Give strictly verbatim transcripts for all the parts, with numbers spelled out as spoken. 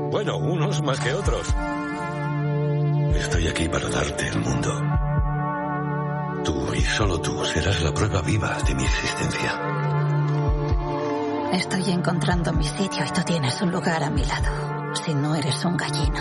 Bueno, unos más que otros. Estoy aquí para darte el mundo. Tú y solo tú serás la prueba viva de mi existencia. Estoy encontrando mi sitio y tú tienes un lugar a mi lado. Si no eres un gallina.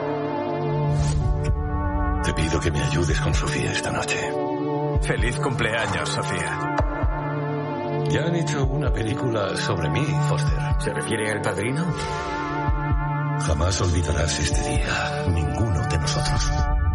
Te pido que me ayudes con Sofía esta noche. Feliz cumpleaños, Sofía. Ya han hecho una película sobre mí, Foster. ¿Se refiere al Padrino? Jamás olvidarás este día. Ninguno de nosotros.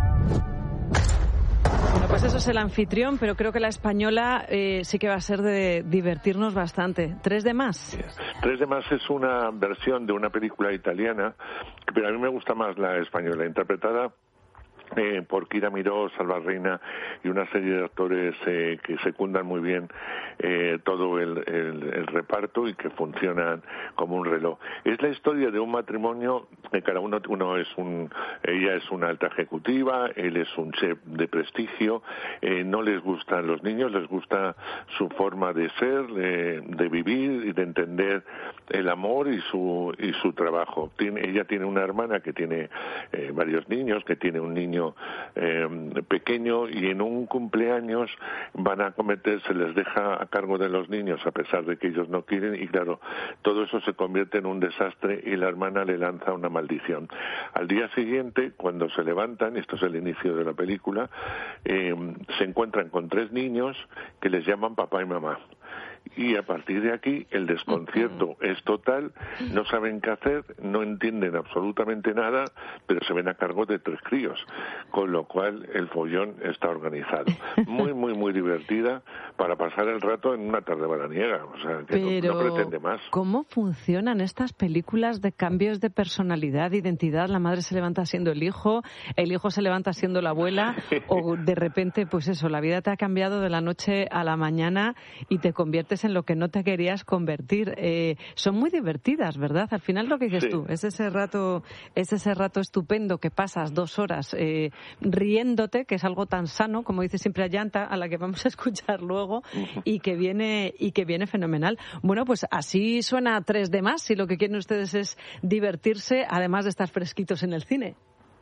Bueno, pues eso es El Anfitrión, pero creo que la española eh, sí que va a ser de divertirnos bastante. ¿Tres de más? Tres de más es una versión de una película italiana, pero a mí me gusta más la española, interpretada Eh, por Kira Miró, Salva Reina y una serie de actores eh, que secundan muy bien eh, todo el, el, el reparto y que funcionan como un reloj. Es la historia de un matrimonio que cada uno, uno es un, ella es una alta ejecutiva, él es un chef de prestigio, eh, no les gustan los niños, les gusta su forma de ser, de, de vivir y de entender el amor y su y su trabajo. Tiene, ella tiene una hermana que tiene eh, varios niños, que tiene un niño Eh, pequeño, y en un cumpleaños van a cometer, se les deja a cargo de los niños a pesar de que ellos no quieren, y claro, todo eso se convierte en un desastre y la hermana le lanza una maldición. Al día siguiente, cuando se levantan, esto es el inicio de la película, eh, se encuentran con tres niños que les llaman papá y mamá. Y a partir de aquí el desconcierto es total, no saben qué hacer, no entienden absolutamente nada, pero se ven a cargo de tres críos, con lo cual el follón está organizado. Muy, muy, muy divertida para pasar el rato en una tarde veraniega, o sea, que pero, no, no pretende más. ¿cómo funcionan estas películas de cambios de personalidad, de identidad? La madre se levanta siendo el hijo, el hijo se levanta siendo la abuela, o de repente, pues eso, la vida te ha cambiado de la noche a la mañana y te conviertes en lo que no te querías convertir. Eh, son muy divertidas, ¿verdad? Al final lo que dices sí. tú, es ese rato, es ese rato estupendo que pasas dos horas eh, riéndote, que es algo tan sano, como dice siempre Ayanta, a la que vamos a escuchar luego, uh-huh. y que viene y que viene fenomenal. Bueno, pues así suena Tres de más, si lo que quieren ustedes es divertirse, además de estar fresquitos en el cine.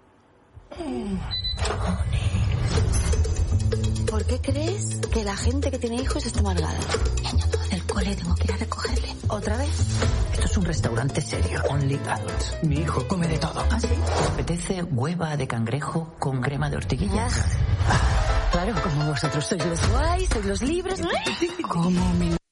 ¿Por qué crees que la gente que tiene hijos está amargada? Del cole tengo que ir a recogerle. ¿Otra vez? Esto es un restaurante serio. Only adults. Mi hijo come de todo. ¿Ah, sí? ¿Te apetece hueva de cangrejo con crema de ortiguilla? Ah. Claro, como vosotros sois los guays, sois los libres. ¿Cómo me